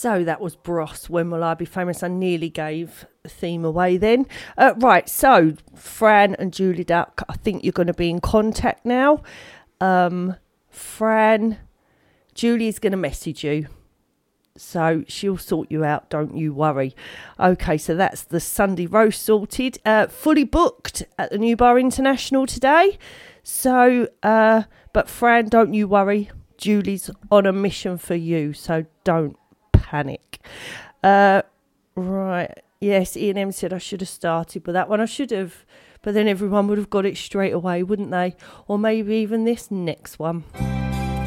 So that was Bros. When Will I Be Famous? I nearly gave the theme away then. Right, so Fran and Julie Duck, I think you're going to be in contact now. Fran, Julie's going to message you. So she'll sort you out, don't you worry. Okay, so that's the Sunday roast sorted. Fully booked at the New Bar International today. So, but Fran, don't you worry. Julie's on a mission for you, so don't panic. Right, yes, Ian M said I should have started with that one. I should have, but then everyone would have got it straight away, wouldn't they? Or maybe even this next one.